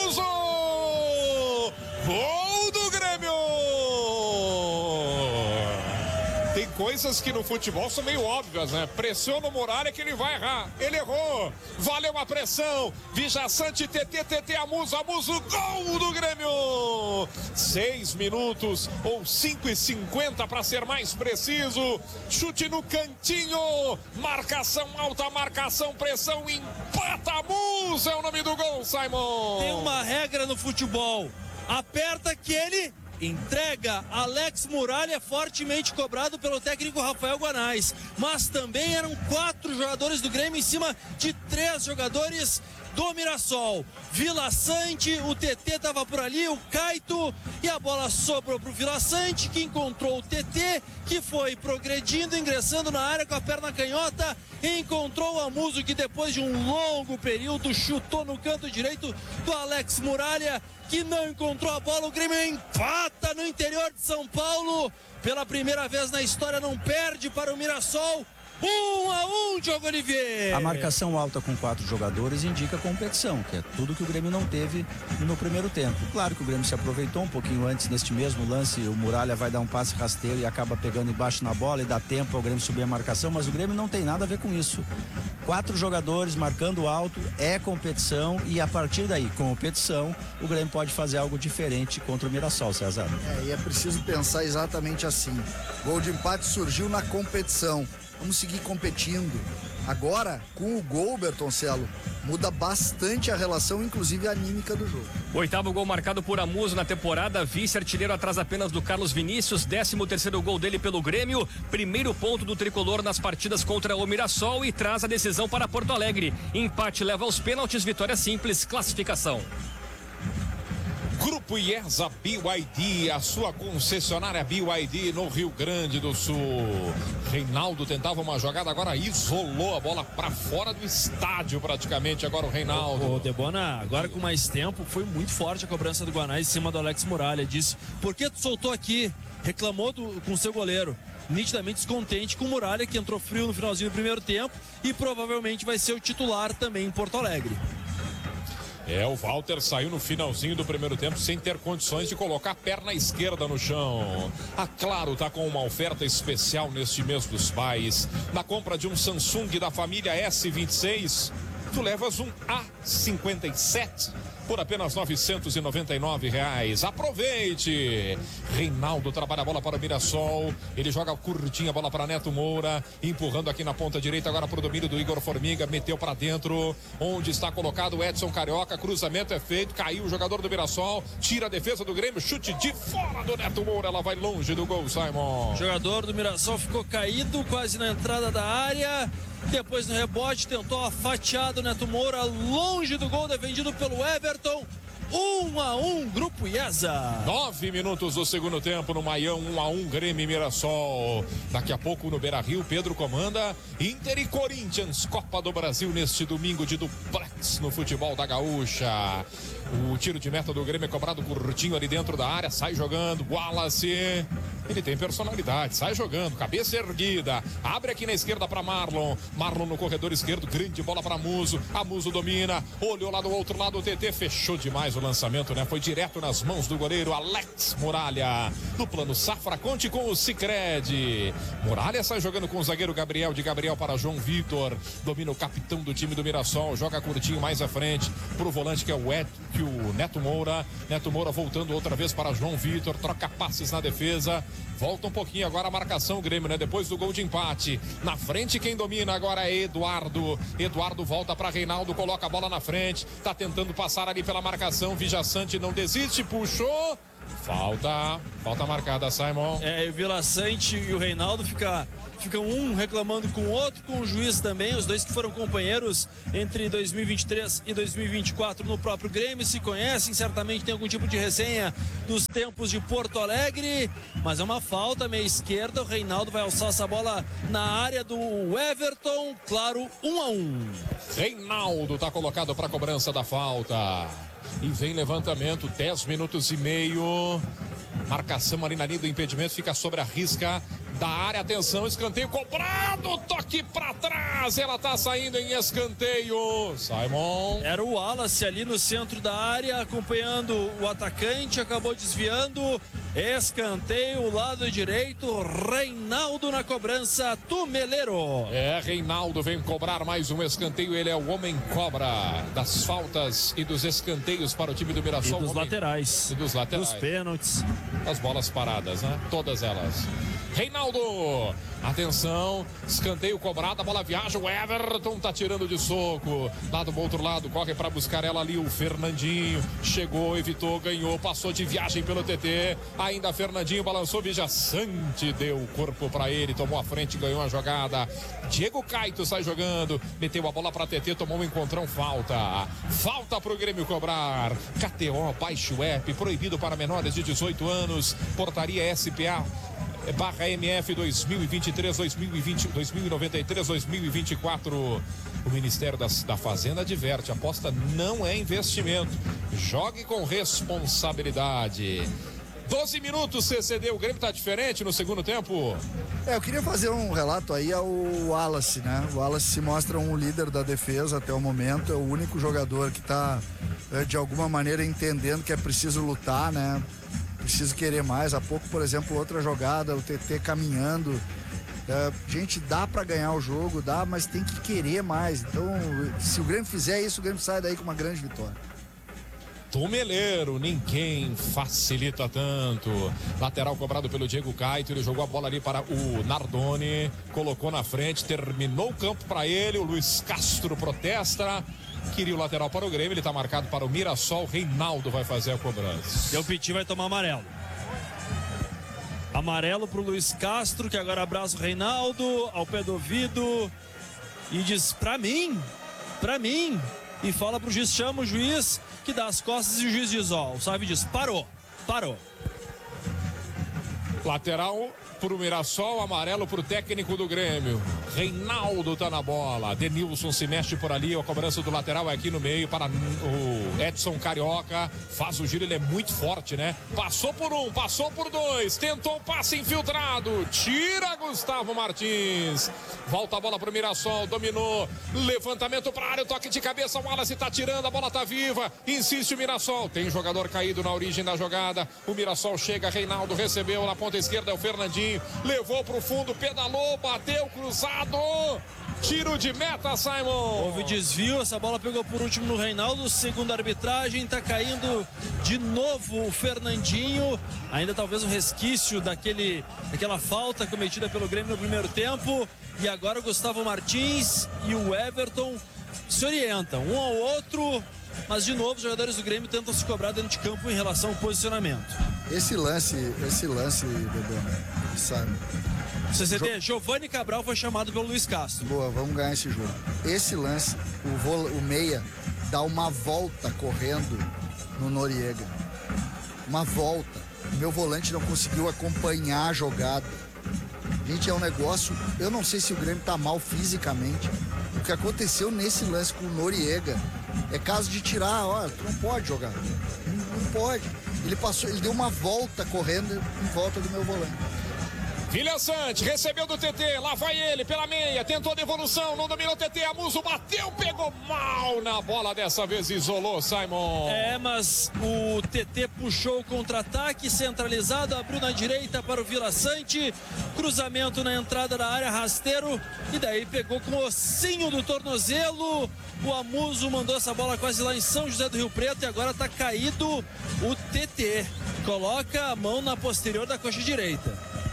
Muso! Gol do Grêmio! Tem coisas que no futebol são meio óbvias, né? Pressiona o Muralha que ele vai errar. Ele errou. Valeu a pressão. Vijaçante, TT, Amuso, gol do Grêmio! 6 minutos ou 5:50 para ser mais preciso. Chute no cantinho. Marcação alta, marcação, pressão, empata. Amuso é o nome do gol, Simon. Tem uma regra no futebol. Aperta que ele entrega. Alex Muralha fortemente cobrado pelo técnico Rafael Guanais, mas também eram 4 jogadores do Grêmio em cima de 3 jogadores do Mirassol. Vila Sante, o TT estava por ali, o Caito, e a bola sobrou para o Vila Sante, que encontrou o TT, que foi progredindo, ingressando na área com a perna canhota, e encontrou o Amuso, que depois de um longo período chutou no canto direito do Alex Muralha, que não encontrou a bola. O Grêmio empata no interior de São Paulo. Pela primeira vez na história não perde para o Mirassol. 1-1, Diogo Olivier. A marcação alta com 4 jogadores indica competição, que é tudo que o Grêmio não teve no primeiro tempo. Claro que o Grêmio se aproveitou um pouquinho antes, neste mesmo lance, o Muralha vai dar um passe rasteiro e acaba pegando embaixo na bola e dá tempo ao Grêmio subir a marcação, mas o Grêmio não tem nada a ver com isso. 4 jogadores marcando alto, é competição, e a partir daí, competição, o Grêmio pode fazer algo diferente contra o Mirassol, César. E é preciso pensar exatamente assim. Gol de empate surgiu na competição. Vamos seguir competindo. Agora, com o gol, Bertoncello, muda bastante a relação, inclusive a anímica do jogo. 8º gol marcado por Amuso na temporada, vice-artilheiro atrás apenas do Carlos Vinícius, 13º gol dele pelo Grêmio, primeiro ponto do tricolor nas partidas contra o Mirassol e traz a decisão para Porto Alegre. Empate leva aos pênaltis, vitória simples, classificação. Grupo IESA BYD, a sua concessionária BYD no Rio Grande do Sul. Reinaldo tentava uma jogada, agora isolou a bola para fora do estádio praticamente, agora o Reinaldo. O Debona, agora com mais tempo, foi muito forte a cobrança do Guanais em cima do Alex Muralha. Disse, por que tu soltou aqui? Reclamou com seu goleiro. Nitidamente descontente com o Muralha, que entrou frio no finalzinho do primeiro tempo e provavelmente vai ser o titular também em Porto Alegre. O Walter saiu no finalzinho do primeiro tempo sem ter condições de colocar a perna esquerda no chão. A Claro está com uma oferta especial neste mês dos pais. Na compra de um Samsung da família S26, tu levas um A57 por apenas R$ 999. Aproveite! Reinaldo trabalha a bola para o Mirassol. Ele joga curtinha a bola para Neto Moura, empurrando aqui na ponta direita agora para o domínio do Igor Formiga, meteu para dentro, onde está colocado o Edson Carioca. Cruzamento é feito, caiu o jogador do Mirassol, tira a defesa do Grêmio, chute de fora do Neto Moura, ela vai longe do gol, Simon. O jogador do Mirassol ficou caído quase na entrada da área. Depois no rebote tentou a fatiada do Neto Moura, longe do gol, defendido pelo Everton. 1-1, Grupo IESA. 9 minutos do segundo tempo no Maião, 1-1, Grêmio e Mirassol. Daqui a pouco no Beira-Rio, Pedro comanda. Inter e Corinthians, Copa do Brasil neste domingo de duplex no futebol da Gaúcha. O tiro de meta do Grêmio é cobrado curtinho ali dentro da área, sai jogando, Wallace. Ele tem personalidade, sai jogando, cabeça erguida, abre aqui na esquerda para Marlon. Marlon no corredor esquerdo, grande bola para Amuso. Amuso domina, olhou lá do outro lado, o TT fechou demais o lançamento, né? Foi direto nas mãos do goleiro Alex Muralha. No plano Safra, conte com o Sicredi. Muralha sai jogando com o zagueiro Gabriel, de Gabriel para João Vitor. Domina o capitão do time do Mirassol, joga curtinho mais à frente pro volante que é o Neto Moura. Neto Moura voltando outra vez para João Vitor, troca passes na defesa. Volta um pouquinho agora a marcação, Grêmio, né? Depois do gol de empate. Na frente quem domina agora é Eduardo. Eduardo volta para Reinaldo, coloca a bola na frente. Tá tentando passar ali pela marcação. Vijaçante não desiste, puxou. Falta marcada, Simon. O Vila Sante e o Reinaldo ficam um reclamando com o outro, com o juiz também, os dois que foram companheiros entre 2023 e 2024 no próprio Grêmio, se conhecem, certamente tem algum tipo de resenha dos tempos de Porto Alegre, mas é uma falta, meia esquerda, o Reinaldo vai alçar essa bola na área do Everton, claro, 1-1. Reinaldo está colocado para a cobrança da falta. E vem levantamento, 10 minutos e meio. Grêmio. Marcação ali na linha do impedimento, fica sobre a risca da área. Atenção, escanteio cobrado, toque pra trás, ela tá saindo em escanteio. Simon. Era o Wallace ali no centro da área, acompanhando o atacante, acabou desviando. Escanteio, lado direito, Reinaldo na cobrança, Tumeleiro. Reinaldo vem cobrar mais um escanteio, ele é o homem cobra das faltas e dos escanteios para o time do Mirassol. E dos laterais. E dos laterais. Dos pênaltis. As bolas paradas, né? Todas elas. Reinaldo, atenção, escanteio cobrado, a bola viaja, o Everton tá tirando de soco, lá do outro lado, corre para buscar ela ali, o Fernandinho, chegou, evitou, ganhou, passou de viagem pelo TT, ainda Fernandinho balançou, Vijaçante deu o corpo para ele, tomou a frente, ganhou a jogada, Diego Caito sai jogando, meteu a bola para TT, tomou um encontrão, falta pro Grêmio cobrar, KTO, baixe o app, proibido para menores de 18 anos, portaria SPA /MF 2023, 2093, 2024. O Ministério da Fazenda adverte: aposta não é investimento. Jogue com responsabilidade. 12 minutos, CCD. O Grêmio tá diferente no segundo tempo. Eu queria fazer um relato aí ao Wallace, né? O Wallace se mostra um líder da defesa até o momento. É o único jogador que tá, de alguma maneira, entendendo que é preciso lutar, né? Preciso querer mais. Há pouco, por exemplo, outra jogada, o TT caminhando. Gente, dá pra ganhar o jogo, dá, mas tem que querer mais. Então, se o Grêmio fizer isso, o Grêmio sai daí com uma grande vitória. Tumeleiro, ninguém facilita tanto. Lateral cobrado pelo Diego Caito, ele jogou a bola ali para o Nardoni, colocou na frente, terminou o campo para ele, o Luiz Castro protesta. Queria o lateral para o Grêmio, ele está marcado para o Mirassol. Reinaldo vai fazer a cobrança. E o Petit vai tomar amarelo. Amarelo para o Luiz Castro, que agora abraça o Reinaldo ao pé do ouvido e diz: pra mim. E fala pro juiz, chama o juiz, que dá as costas, e o juiz diz: ó, o Sávio diz, parou. Lateral pro Mirassol, amarelo pro técnico do Grêmio. Reinaldo tá na bola. Denilson se mexe por ali. A cobrança do lateral é aqui no meio para o Edson Carioca. Faz o giro, ele é muito forte, né? Passou por um, passou por dois. Tentou o passe infiltrado. Tira Gustavo Martins. Volta a bola pro Mirassol. Dominou. Levantamento pra área. O toque de cabeça. O Wallace tá tirando. A bola tá viva. Insiste o Mirassol. Tem jogador caído na origem da jogada. O Mirassol chega. Reinaldo recebeu. Na ponta esquerda é o Fernandinho. Levou pro fundo, pedalou, bateu, cruzado. Tiro de meta, Simon. Houve desvio, essa bola pegou por último no Reinaldo. Segundo a arbitragem, tá caindo de novo o Fernandinho. Ainda talvez um resquício daquela falta cometida pelo Grêmio no primeiro tempo. E agora o Gustavo Martins e o Everton se orientam um ao outro. Mas de novo os jogadores do Grêmio tentam se cobrar dentro de campo em relação ao posicionamento. Esse lance, Bebê, sabe? CCD, Giovanni Cabral foi chamado pelo Luiz Castro. Boa, vamos ganhar esse jogo. Esse lance, o meia dá uma volta correndo no Noriega. Uma volta. O meu volante não conseguiu acompanhar a jogada. Gente, é um negócio... Eu não sei se o Grêmio tá mal fisicamente. O que aconteceu nesse lance com o Noriega é caso de tirar, ó, tu não pode jogar. Não pode. Ele deu uma volta correndo em volta do meu volante. Vijaçante recebeu do TT, lá vai ele pela meia, tentou a devolução, não dominou o TT, Amuso bateu, pegou mal na bola, dessa vez isolou Simon. Mas o TT puxou o contra-ataque centralizado, abriu na direita para o Vijaçante, cruzamento na entrada da área, rasteiro, e daí pegou com o ossinho do tornozelo. O Amuso mandou essa bola quase lá em São José do Rio Preto e agora está caído o TT. Coloca a mão na posterior da coxa direita.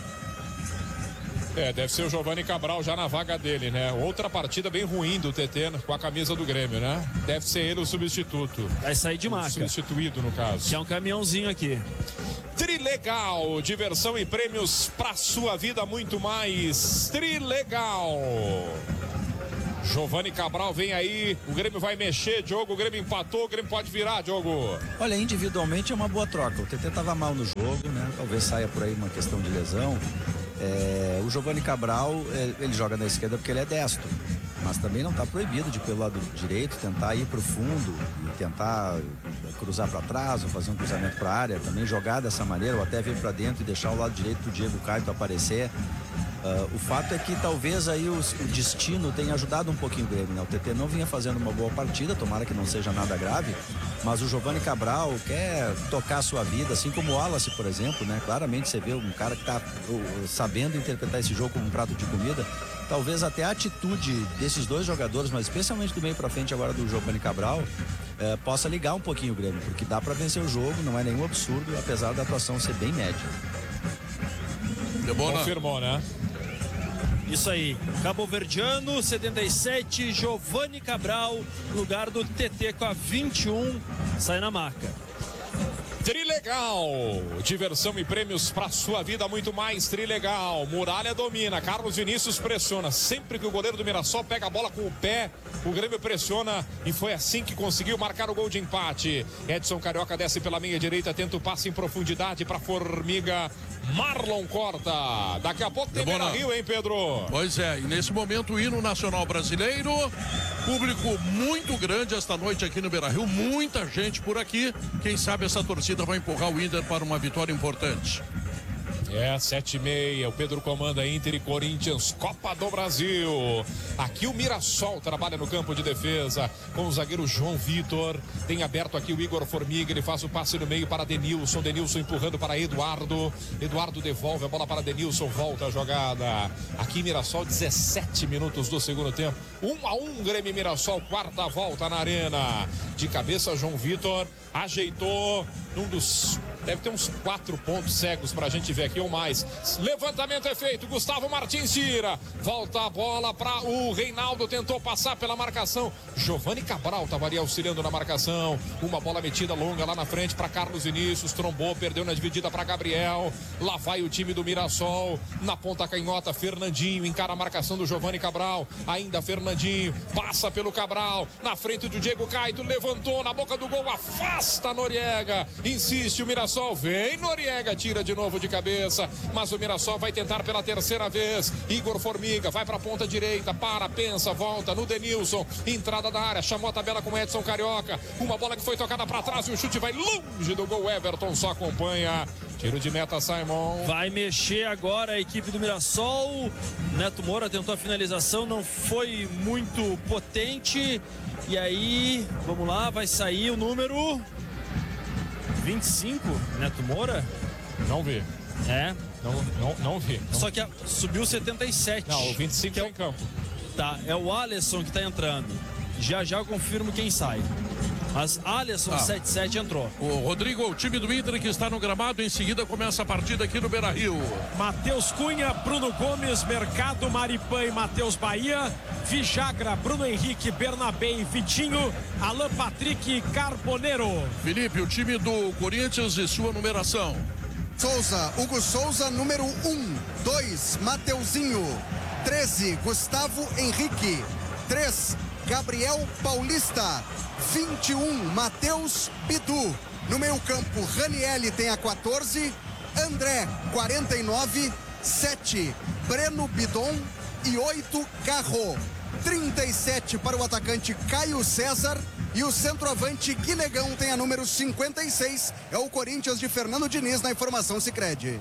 Deve ser o Giovanni Cabral já na vaga dele, né? Outra partida bem ruim do TT com a camisa do Grêmio, né? Deve ser ele o substituto. Vai sair de maca. Substituído, no caso. Que é um caminhãozinho aqui. Trilegal, diversão e prêmios pra sua vida, muito mais. Trilegal. Giovanni Cabral vem aí, o Grêmio vai mexer, Diogo, o Grêmio empatou, o Grêmio pode virar, Diogo. Olha, individualmente é uma boa troca. O TT estava mal no jogo, né? Talvez saia por aí uma questão de lesão. O Giovanni Cabral, ele joga na esquerda porque ele é destro. mas também não está proibido de pelo lado direito tentar ir para o fundo e tentar cruzar para trás ou fazer um cruzamento para a área, também jogar dessa maneira ou até vir para dentro e deixar o lado direito para o Diego Caio aparecer. O fato é que talvez aí o destino tenha ajudado um pouquinho o Grêmio, né? O TT não vinha fazendo uma boa partida, tomara que não seja nada grave, mas o Giovani Cabral quer tocar a sua vida, assim como o Wallace, por exemplo, né? Claramente você vê um cara que está sabendo interpretar esse jogo como um prato de comida. Talvez até a atitude desses dois jogadores, mas especialmente do meio para frente agora do Giovani Cabral, possa ligar um pouquinho o Grêmio, porque dá para vencer o jogo, não é nenhum absurdo, apesar da atuação ser bem média. Confirmou, né? Isso aí, Caboverdiano, 77, Giovani Cabral, lugar do TT com a 21, sai na marca. Trilegal, diversão e prêmios para sua vida, muito mais. Trilegal, Muralha domina, Carlos Vinícius pressiona, sempre que o goleiro do Mirassol pega a bola com o pé, o Grêmio pressiona e foi assim que conseguiu marcar o gol de empate. Edson Carioca desce pela meia direita, tenta o passe em profundidade para Formiga, Marlon corta. Daqui a pouco tem Beira-Rio, hein, Pedro? Pois é, e nesse momento o hino nacional brasileiro, público muito grande esta noite aqui no Beira-Rio, muita gente por aqui, quem sabe essa torcida vai empurrar o Inter para uma vitória importante. 7h30, o Pedro comanda Inter e Corinthians, Copa do Brasil. Aqui o Mirassol trabalha no campo de defesa com o zagueiro João Vitor. Tem aberto aqui o Igor Formiga, ele faz o passe no meio para Denilson. Denilson empurrando para Eduardo. Eduardo devolve a bola para Denilson, volta a jogada. Aqui Mirassol, 17 minutos do segundo tempo. 1-1, Grêmio e Mirassol, quarta volta na arena. De cabeça, João Vitor ajeitou num dos... Deve ter uns 4 pontos cegos pra gente ver aqui ou mais. Levantamento é feito, Gustavo Martins tira. Volta a bola para o Reinaldo, tentou passar pela marcação. Giovani Cabral estava ali auxiliando na marcação. Uma bola metida longa lá na frente para Carlos Vinícius, trombou, perdeu na dividida para Gabriel. Lá vai o time do Mirassol. Na ponta canhota, Fernandinho encara a marcação do Giovani Cabral. Ainda Fernandinho, passa pelo Cabral. Na frente do Diego Caio, levantou na boca do gol, afasta Noriega. Insiste o Mirassol. Vem Noriega, tira de novo de cabeça, mas o Mirassol vai tentar pela terceira vez. Igor Formiga vai para a ponta direita, pensa, volta no Denilson, entrada da área, chamou a tabela com Edson Carioca, uma bola que foi tocada para trás e o chute vai longe do gol. Everton só acompanha. Tiro de meta, Simon. Vai mexer agora a equipe do Mirassol. Neto Moura tentou a finalização, não foi muito potente. E aí, vamos lá, vai sair o número 25, Neto Moura? Não vi. Não vi. Só que subiu 77. Não, o 25 é em campo. Tá, é o Alisson que tá entrando. Já eu confirmo quem sai. Mas Alisson 77 entrou. O Rodrigo, o time do Inter que está no gramado, em seguida começa a partida aqui no Beira-Rio. Matheus Cunha, Bruno Gomes, Mercado, Maripan e Matheus Bahia, Vijagra, Bruno Henrique, Bernabé e Vitinho, Alan Patrick e Carboneiro. Felipe, o time do Corinthians e sua numeração. Souza, Hugo Souza, número 1, 2, Mateuzinho, 13, Gustavo Henrique, 3, Gabriel Paulista, 21, Matheus Bidu. No meio campo, Ranielli tem a 14, André, 49, 7, Breno Bidon e 8, Carro. 37 para o atacante Caio César e o centroavante Guinegão tem a número 56. É o Corinthians de Fernando Diniz na informação Sicredi.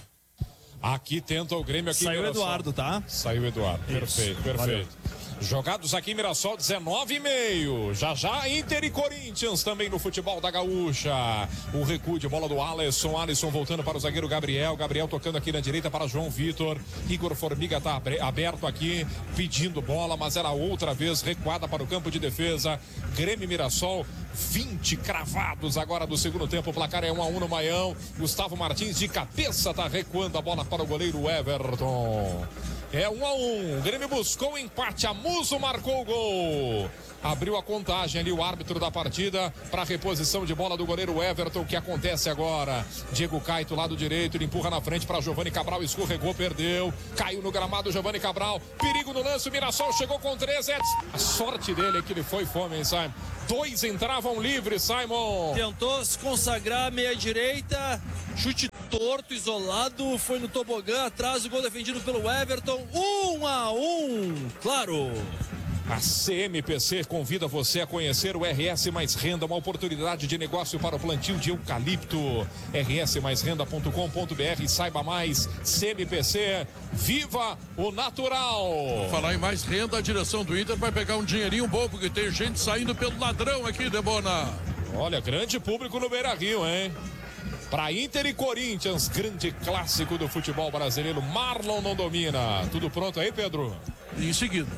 Aqui tenta o Grêmio aqui. Saiu o Eduardo, tá? Saiu o Eduardo. Perfeito. Valeu. Jogados aqui em Mirassol, 19h30. Já Inter e Corinthians também no futebol da Gaúcha. O recuo de bola do Alisson. Alisson voltando para o zagueiro Gabriel. Gabriel tocando aqui na direita para João Vitor. Igor Formiga está aberto aqui, pedindo bola, mas era outra vez recuada para o campo de defesa. Grêmio e Mirassol, 20 cravados agora do segundo tempo. O placar é 1-1 no Maião. Gustavo Martins de cabeça está recuando a bola para o goleiro Everton. É 1-1. O Grêmio buscou o empate. Amuso marcou o gol. Abriu a contagem ali o árbitro da partida para a reposição de bola do goleiro Everton. O que acontece agora? Diego Caio do lado direito, ele empurra na frente para Giovani Cabral, escorregou, perdeu, caiu no gramado Giovani Cabral, perigo no lance, o Mirassol chegou com 3. A sorte dele é que ele foi fome, hein, Simon? 2 entravam livres, Simon. Tentou se consagrar meia direita, chute torto, isolado, foi no tobogã atrás, o gol defendido pelo Everton. 1-1, claro. A CMPC convida você a conhecer o RS Mais Renda, uma oportunidade de negócio para o plantio de eucalipto. rsmaisrenda.com.br, saiba mais. CMPC, viva o natural. Falar em mais renda, a direção do Inter vai pegar um dinheirinho bom, porque tem gente saindo pelo ladrão aqui, Debona. Olha, grande público no Beira-Rio, hein? Para Inter e Corinthians, grande clássico do futebol brasileiro. Marlon não domina. Tudo pronto aí, Pedro? Em seguida.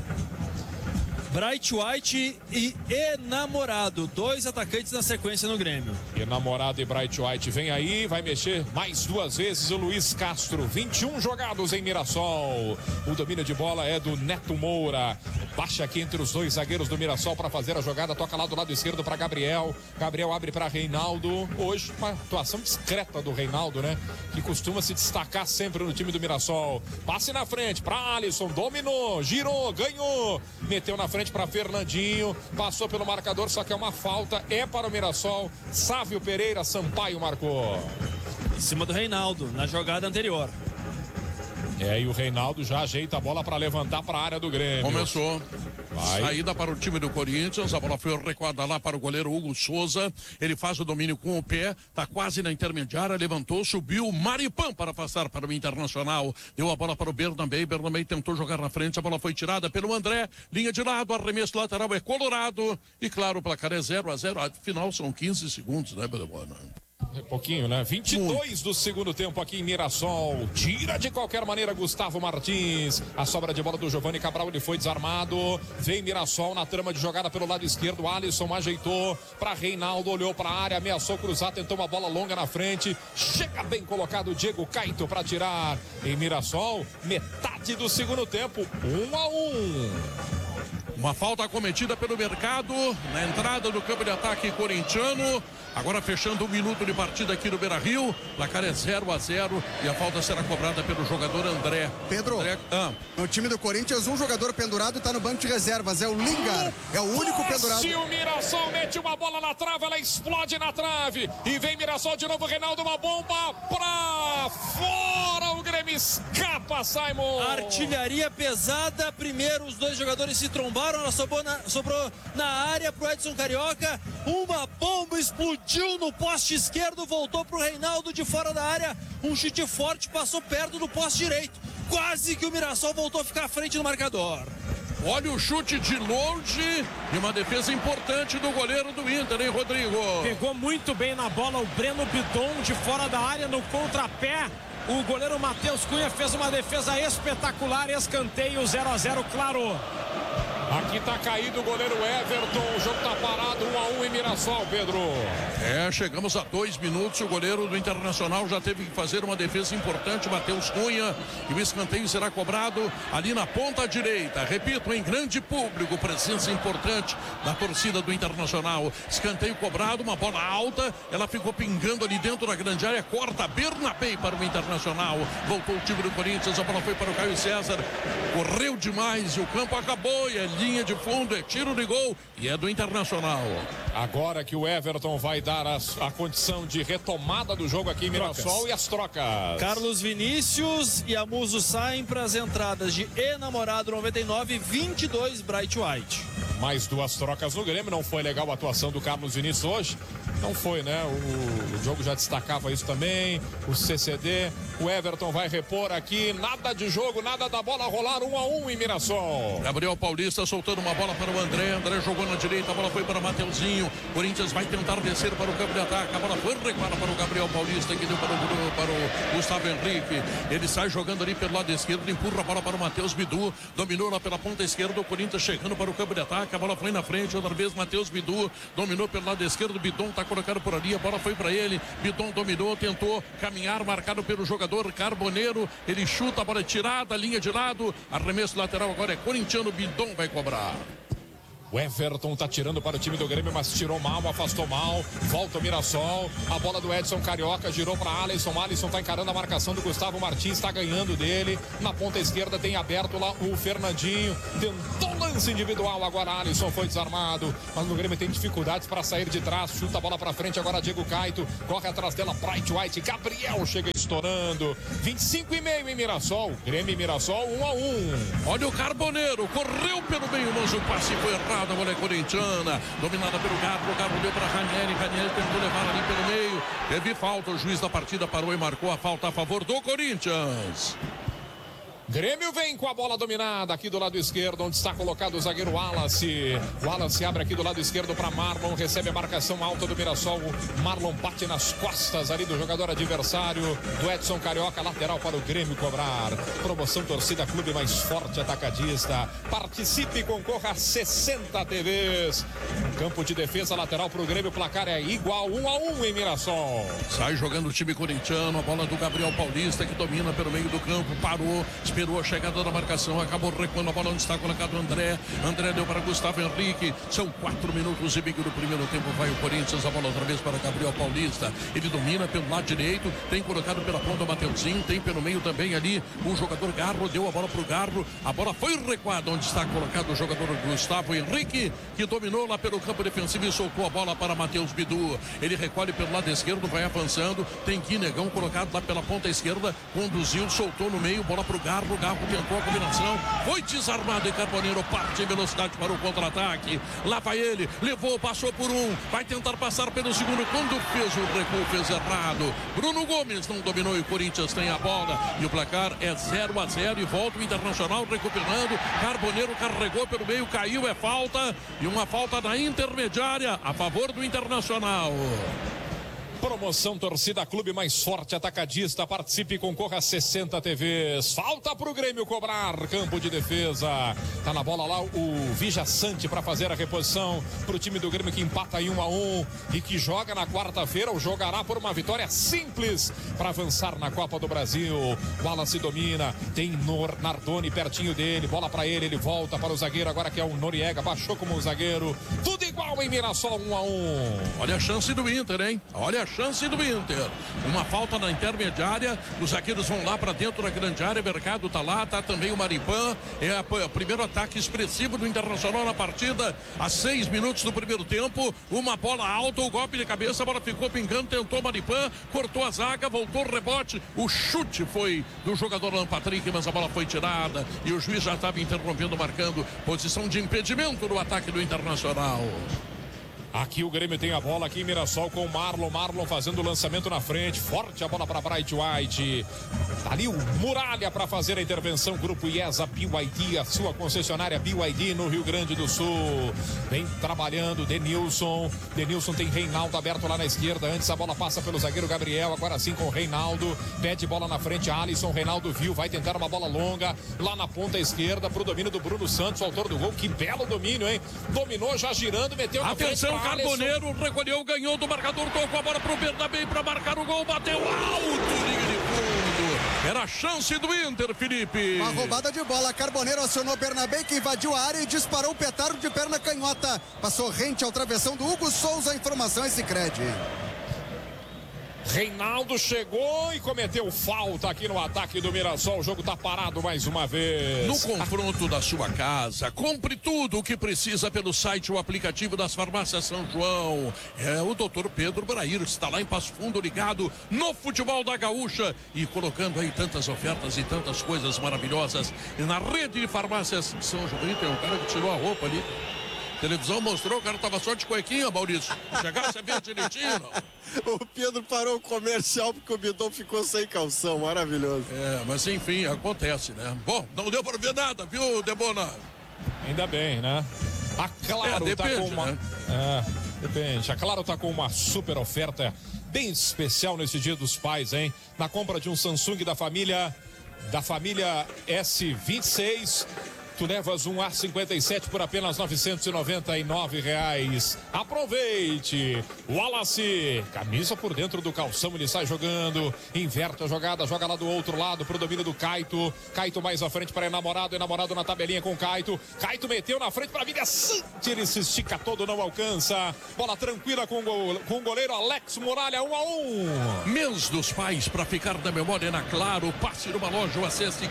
Bright White e Enamorado, 2 atacantes na sequência no Grêmio. Enamorado e Bright White vem aí, vai mexer mais 2 vezes o Luiz Castro. 21 jogados em Mirassol. O domínio de bola é do Neto Moura. Baixa aqui entre os 2 zagueiros do Mirassol para fazer a jogada. Toca lá do lado esquerdo para Gabriel. Gabriel abre para Reinaldo. Hoje uma atuação discreta do Reinaldo, né? Que costuma se destacar sempre no time do Mirassol. Passe na frente para Alisson. Dominou, girou, ganhou. Meteu na frente para Fernandinho, passou pelo marcador, só que é uma falta, é para o Mirassol. Sávio Pereira Sampaio marcou. Em cima do Reinaldo, na jogada anterior. E o Reinaldo já ajeita a bola para levantar para a área do Grêmio. Começou. Vai. Saída para o time do Corinthians, a bola foi recuada lá para o goleiro Hugo Souza, ele faz o domínio com o pé, tá quase na intermediária, levantou, subiu, Maripan para passar para o Internacional, deu a bola para o Bernabé tentou jogar na frente, a bola foi tirada pelo André, linha de lado, arremesso lateral é Colorado, e claro, o placar é 0-0, afinal são 15 segundos, né, Belebona? É pouquinho, né? 22 do segundo tempo aqui em Mirassol. Tira de qualquer maneira Gustavo Martins. A sobra de bola do Giovanni Cabral, ele foi desarmado. Vem Mirassol na trama de jogada pelo lado esquerdo. Alisson ajeitou para Reinaldo, olhou para a área, ameaçou cruzar, tentou uma bola longa na frente. Chega bem colocado o Diego Caito para tirar. Em Mirassol, metade do segundo tempo, 1-1. Uma falta cometida pelo Mercado na entrada do campo de ataque corintiano. Agora fechando 1 minuto de partida aqui no Beira-Rio. Placar é 0-0 e a falta será cobrada pelo jogador André. Pedro, no time do Corinthians, um jogador pendurado está no banco de reservas. É o Lingar. É o único pendurado. Se o Mirassol mete uma bola na trave, ela explode na trave. E vem Mirassol de novo, Reinaldo, uma bomba pra fora. O Grêmio escapa, Simon. Artilharia pesada. Primeiro os 2 jogadores se trombaram. Ela sobrou na área pro Edson Carioca. Uma bomba explodiu no poste esquerdo, voltou pro Reinaldo de fora da área. Um chute forte, passou perto do poste direito. Quase que o Mirassol voltou a ficar à frente do marcador. Olha o chute de longe e uma defesa importante do goleiro do Inter, hein, Rodrigo? Pegou muito bem na bola o Breno Bidon de fora da área no contrapé. O goleiro Matheus Cunha fez uma defesa espetacular, escanteio 0-0, claro. Aqui tá caído o goleiro Everton, o jogo tá parado, 1-1 em Mirassol, Pedro. Chegamos a 2 minutos, o goleiro do Internacional já teve que fazer uma defesa importante, Matheus Cunha, e o escanteio será cobrado ali na ponta direita. Repito, em grande público, presença importante da torcida do Internacional. Escanteio cobrado, uma bola alta, ela ficou pingando ali dentro da grande área, corta Bernabé para o Internacional. Voltou o time do Corinthians, a bola foi para o Caio César, correu demais e o campo acabou, e é linha de fundo, é tiro de gol e é do Internacional. Agora que o Everton vai dar a condição de retomada do jogo aqui em Mirassol e as trocas. Carlos Vinícius e Amuso saem para as entradas de Enamorado 99 e 22 Bright White. Mais 2 trocas no Grêmio, não foi legal a atuação do Carlos Vinícius hoje? Não foi, né? O jogo já destacava isso também, o CCD, o Everton vai repor aqui, nada de jogo, nada da bola rolar, 1-1 em Mirassol. Gabriel Paulista soltando uma bola para o André, André jogou na direita, a bola foi para o Mateuzinho, Corinthians vai tentar descer para o campo de ataque, a bola foi recuada para o Gabriel Paulista, que deu para o Gustavo Henrique, ele sai jogando ali pelo lado esquerdo, empurra a bola para o Matheus Bidu, dominou lá pela ponta esquerda, o Corinthians chegando para o campo de ataque, a bola foi na frente, outra vez Matheus Bidu, dominou pelo lado esquerdo, Bidon está colocado por ali, a bola foi para ele, Bidon dominou, tentou caminhar, marcado pelo jogador Carboneiro, ele chuta, a bola é tirada, linha de lado, arremesso lateral agora é corintiano, Bidon vai cobrar. O Everton tá tirando para o time do Grêmio, mas tirou mal, afastou mal. Volta o Mirassol. A bola do Edson Carioca girou para Alisson. Alisson tá encarando a marcação do Gustavo Martins, tá ganhando dele. Na ponta esquerda tem aberto lá o Fernandinho. Tentou lance individual, agora Alisson foi desarmado. Mas o Grêmio tem dificuldades para sair de trás. Chuta a bola para frente, agora Diego Caito. Corre atrás dela, Bright White. Gabriel chega estourando. 25,5 em Mirassol. Grêmio e Mirassol, 1-1. Olha o Carboneiro, correu pelo meio, mas o passe foi errado. A bola é corintiana, dominada pelo Garro. O Garro deu para Ranieri. Ranieri tentou levar ali pelo meio. Teve falta, o juiz da partida parou e marcou a falta a favor do Corinthians. Grêmio vem com a bola dominada aqui do lado esquerdo, onde está colocado o zagueiro Wallace. Wallace abre aqui do lado esquerdo para Marlon, recebe a marcação alta do Mirassol. Marlon bate nas costas ali do jogador adversário, do Edson Carioca, lateral para o Grêmio cobrar. Promoção Torcida Clube Mais Forte Atacadista. Participe e concorra a 60 TVs. Campo de defesa lateral para o Grêmio, placar é igual, 1-1 em Mirassol. Sai jogando o time corintiano, a bola do Gabriel Paulista, que domina pelo meio do campo, parou, esperou a chegada da marcação, acabou recuando a bola onde está colocado o André. André deu para Gustavo Henrique. São 4 minutos e meio do primeiro tempo. Vai o Corinthians, a bola outra vez para Gabriel Paulista. Ele domina pelo lado direito, tem colocado pela ponta o Mateuzinho, tem pelo meio também ali o jogador Garro, deu a bola para o Garro. A bola foi recuada onde está colocado o jogador Gustavo Henrique, que dominou lá pelo campo defensivo e soltou a bola para Matheus Bidu. Ele recolhe pelo lado esquerdo, vai avançando. Tem Guinegão colocado lá pela ponta esquerda, conduziu, soltou no meio, bola para o Garro. O Garro tentou a combinação, foi desarmado e Carboneiro parte em velocidade para o contra-ataque. Lá vai ele, levou, passou por um, vai tentar passar pelo segundo. Quando fez o recuo, fez errado. Bruno Gomes não dominou e o Corinthians tem a bola. E o placar é 0-0 e volta o Internacional recuperando. Carboneiro carregou pelo meio, caiu, é falta. E uma falta na intermediária a favor do Internacional. Promoção Torcida Clube Mais Forte Atacadista. Participe e concorra a 60 TVs. Falta pro Grêmio cobrar. Campo de defesa. Tá na bola lá o Vija Sante para fazer a reposição pro time do Grêmio, que empata em 1-1 e que joga na quarta-feira, ou jogará por uma vitória simples para avançar na Copa do Brasil. Wallace domina. Tem Nardoni pertinho dele. Bola para ele. Ele volta para o zagueiro agora, que é o Noriega. Baixou como o zagueiro. Tudo igual em Mirassol, 1-1. Olha a chance do Inter, hein? Olha a chance do Inter. Uma falta na intermediária. Os zagueiros vão lá para dentro da grande área. Mercado tá lá, tá também o Maripan. É o primeiro ataque expressivo do Internacional na partida. A 6 minutos do primeiro tempo. Uma bola alta, o golpe de cabeça, a bola ficou pingando, tentou o Maripan, cortou a zaga, voltou o rebote. O chute foi do jogador Alan Patrick, mas a bola foi tirada e o juiz já estava interrompendo, marcando posição de impedimento no ataque do Internacional. Aqui o Grêmio tem a bola aqui em Mirassol com o Marlon. Marlon fazendo o lançamento na frente. Forte a bola para Bright White. Tá ali o Muralha para fazer a intervenção. Grupo IESA BYD, a sua concessionária BYD no Rio Grande do Sul. Vem trabalhando Denilson. Denilson tem Reinaldo aberto lá na esquerda. Antes a bola passa pelo zagueiro Gabriel. Agora sim com o Reinaldo. Pede bola na frente. Alisson. Reinaldo viu. Vai tentar uma bola longa lá na ponta esquerda pro domínio do Bruno Santos, autor do gol. Que belo domínio, hein? Dominou já girando. Meteu na frente. Atenção, Carboneiro recolheu, ganhou do marcador, tocou a bola pro Bernabé para marcar o gol, bateu alto, linha de fundo. Era a chance do Inter, Felipe. Uma roubada de bola, Carboneiro acionou Bernabé, que invadiu a área e disparou o petardo de perna canhota. Passou rente ao travessão do Hugo Souza, a informação é Sicredi. Reinaldo chegou e cometeu falta aqui no ataque do Mirassol. O jogo tá parado mais uma vez. No confronto da sua casa, compre tudo o que precisa pelo site ou aplicativo das farmácias São João. É o Dr. Pedro Brair, está lá em Passo Fundo, ligado no futebol da Gaúcha e colocando aí tantas ofertas e tantas coisas maravilhosas. E na rede de farmácias São João, tem um cara que tirou a roupa ali. A televisão mostrou, o cara tava só de cuequinha, Maurício. Chegasse a ver direitinho, não? O Pedro parou o comercial porque o bidão ficou sem calção, maravilhoso. É, mas enfim, acontece, né? Bom, não deu para ver nada, viu, Debona? Ainda bem, né? A Claro depende, tá com uma... né? Depende. A Claro tá com uma super oferta bem especial nesse Dia dos Pais, hein? Na compra de um Samsung da família S26... Tu levas um A57 por apenas R$ 999. Aproveite. Wallace, camisa por dentro do calção, ele sai jogando, inverte a jogada, joga lá do outro lado pro domínio do Caito. Caito mais à frente para Enamorado na tabelinha com Caito. Caito meteu na frente para Vilia Sante, ele se estica todo, não alcança. Bola tranquila com o goleiro Alex Muralha, 1-1. Mês dos Pais, para ficar na memória na Claro, passe numa loja ou acesse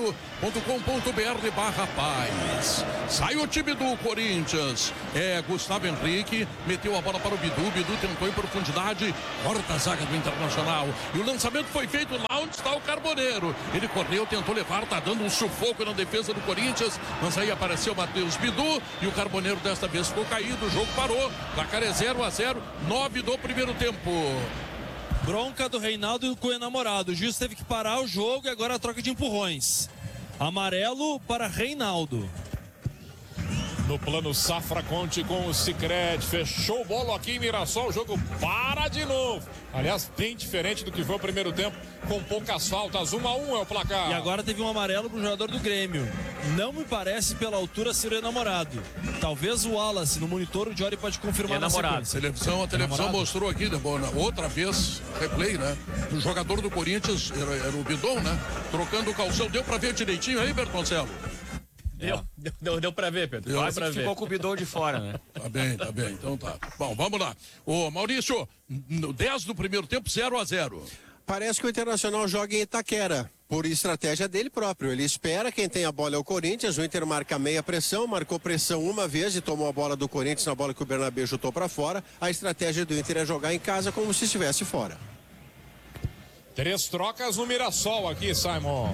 claro.com.br/paz. Sai o time do Corinthians, Gustavo Henrique, meteu a bola para o Bidu tentou em profundidade, corta a zaga do Internacional, e o lançamento foi feito lá onde está o Carboneiro. Ele correu, tentou levar, tá dando um sufoco na defesa do Corinthians, mas aí apareceu o Matheus Bidu, e o Carboneiro desta vez ficou caído, o jogo parou, placar é 0-0, 9 do primeiro tempo. Bronca do Reinaldo com o Enamorado. O juiz teve que parar o jogo e agora a troca de empurrões. Amarelo para Reinaldo. No plano Safra, conte com o Sicredi. Fechou o bolo aqui em Mirassol. O jogo para de novo. Aliás, bem diferente do que foi o primeiro tempo, com poucas faltas. 1-1 é o placar. E agora teve um amarelo para o jogador do Grêmio. Não me parece pela altura ser o Enamorado. Talvez o Wallace, no monitor, o Jory pode confirmar na sequência. A televisão mostrou aqui, outra vez, replay, né? O jogador do Corinthians era o Bidon, né? Trocando o calção. Deu pra ver direitinho aí, Bertoncello? Deu pra ver, Pedro. Quase que ficou com o Bidon de fora, né? Tá bem, então tá. Bom, vamos lá. Ô, Maurício, no 10 do primeiro tempo, 0-0. Parece que o Internacional joga em Itaquera, por estratégia dele próprio. Ele espera, quem tem a bola é o Corinthians, o Inter marca meia pressão, marcou pressão uma vez e tomou a bola do Corinthians na bola que o Bernabé chutou para fora. A estratégia do Inter é jogar em casa como se estivesse fora. 3 trocas no Mirassol aqui, Simon.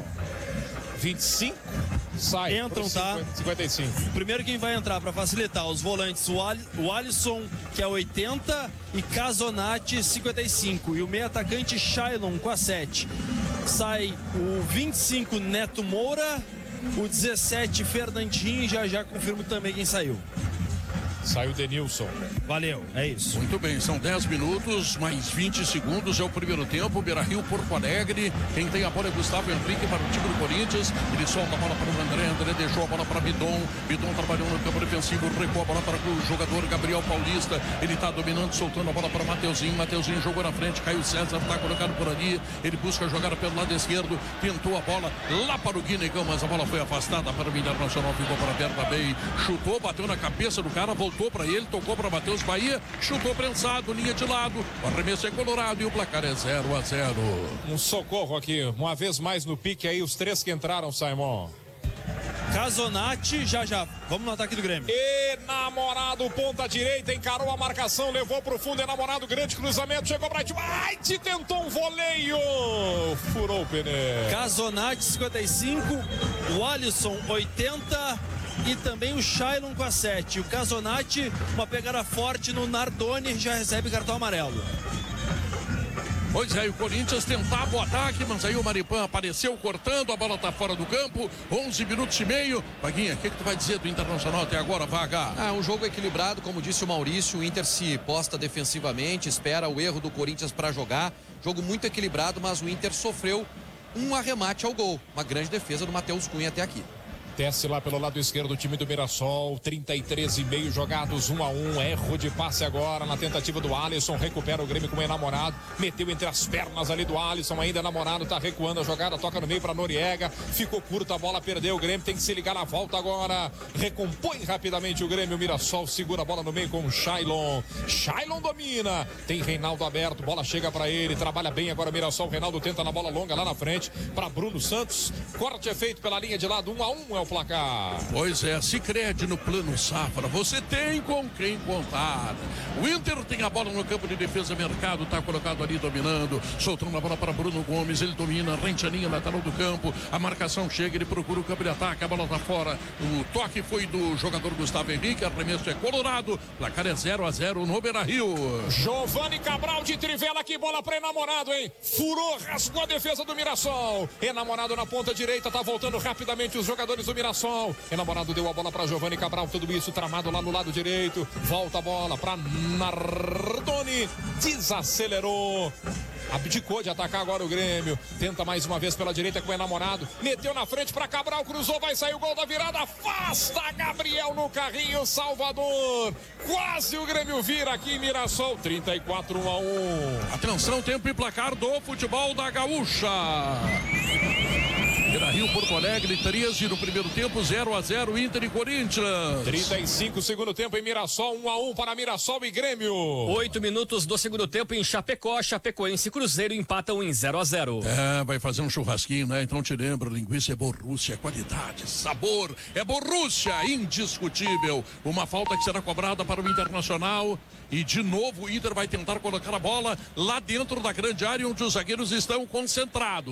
25 sai. Entram, tá? 55. Primeiro quem vai entrar para facilitar, os volantes, o Alisson, que é 80, e Casonati, 55. E o meio atacante Shailon com a 7. Sai o 25, Neto Moura, o 17, Fernandinho, e já confirmo também quem saiu. Saiu o Denilson. Valeu, é isso. Muito bem, são 10 minutos, mais 20 segundos, é o primeiro tempo. Beira-Rio, Porto Alegre. Quem tem a bola é Gustavo Henrique para o time do Corinthians. Ele solta a bola para o André deixou a bola para Bidon. Bidon trabalhou no campo defensivo, recuou a bola para o jogador Gabriel Paulista. Ele está dominando, soltando a bola para Mateuzinho. Mateuzinho jogou na frente, Caio César está colocado por ali. Ele busca jogar pelo lado esquerdo, tentou a bola lá para o Guinegão, mas a bola foi afastada para o Internacional, ficou para Bernabé. Chutou, bateu na cabeça do cara, voltou para ele, tocou para Matheus Bahia, chutou prensado, linha de lado, o arremesso é colorado e o placar é 0-0. Um socorro aqui, uma vez mais no pique aí, os 3 que entraram, Simon. Casonati, já. Vamos no ataque do Grêmio. Enamorado, ponta direita, encarou a marcação, levou pro fundo, Enamorado, grande cruzamento, chegou Bright White, tentou um voleio, furou o pneu. Casonati, 55, o Alisson, 80... e também o Shailon com a 7. O Casonati, uma pegada forte no Nardoni, já recebe cartão amarelo. Pois é, o Corinthians tentava o ataque, mas aí o Maripan apareceu cortando, a bola tá fora do campo, 11 minutos e meio. Vaguinha, o que tu vai dizer do Internacional até agora, Vaga? Um jogo equilibrado, como disse o Maurício, o Inter se posta defensivamente, espera o erro do Corinthians para jogar. Jogo muito equilibrado, mas o Inter sofreu um arremate ao gol. Uma grande defesa do Matheus Cunha até aqui. Desce lá pelo lado esquerdo do time do Mirassol, 33,5 jogados, 1-1, erro de passe agora na tentativa do Alisson, recupera o Grêmio com o Enamorado, meteu entre as pernas ali do Alisson, ainda Enamorado, tá recuando a jogada, toca no meio para Noriega, ficou curta a bola, perdeu o Grêmio, tem que se ligar na volta agora, recompõe rapidamente o Grêmio, o Mirassol segura a bola no meio com o Shailon domina, tem Reinaldo aberto, bola chega para ele, trabalha bem agora o Mirassol, Reinaldo tenta na bola longa lá na frente, para Bruno Santos, corte é feito pela linha de lado, 1-1 o placar. Pois é, Sicredi no plano Safra, você tem com quem contar. O Inter tem a bola no campo de defesa, Mercado tá colocado ali dominando, soltando a bola para Bruno Gomes, ele domina, Rentianinha lateral do campo, a marcação chega, ele procura o campo de ataque, a bola tá fora, o toque foi do jogador Gustavo Henrique, arremesso é colorado, placar é 0-0 no Beira-Rio. Giovani Cabral de trivela aqui, bola para Enamorado, hein? Furou, rasgou a defesa do Mirassol. Enamorado na ponta direita, tá voltando rapidamente os jogadores do Mirassol. Enamorado deu a bola para Giovani Cabral, tudo isso tramado lá no lado direito. Volta a bola para Nardoni, desacelerou. abdicou de atacar agora o Grêmio. Tenta mais uma vez pela direita com o enamorado. Meteu na frente para Cabral, cruzou, vai sair o gol da virada. Afasta Gabriel no carrinho, Salvador. Quase o Grêmio vira aqui em Mirassol. 34-1-1. Atenção, tempo e placar do futebol da Gaúcha. Beira-Rio, Porto Alegre, 13 no primeiro tempo, 0-0, Inter e Corinthians. 35 segundo tempo em Mirassol, 1-1 para Mirassol e Grêmio. 8 minutos do segundo tempo em Chapecó, Chapecoense e Cruzeiro empatam em 0-0. Vai fazer um churrasquinho, né? Então te lembra, linguiça é Borussia, qualidade, sabor, é Borussia, indiscutível. Uma falta que será cobrada para o Internacional e de novo o Inter vai tentar colocar a bola lá dentro da grande área onde os zagueiros estão concentrados.